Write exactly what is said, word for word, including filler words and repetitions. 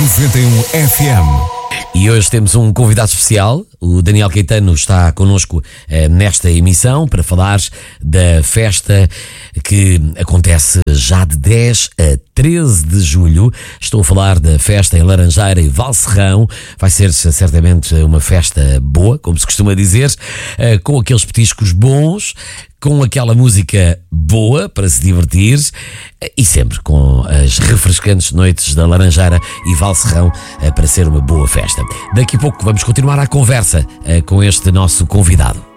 noventa e um F M. E hoje temos um convidado especial. O Daniel Caetano está connosco eh, nesta emissão para falar da festa que acontece já de dez a treze de julho. Estou a falar da festa em Laranjeira e Valserrão. Vai ser certamente uma festa boa, como se costuma dizer, eh, com aqueles petiscos bons, com aquela música boa para se divertir e sempre com as refrescantes noites da Laranjeira e Valserrão para ser uma boa festa. Daqui a pouco vamos continuar a conversa com este nosso convidado.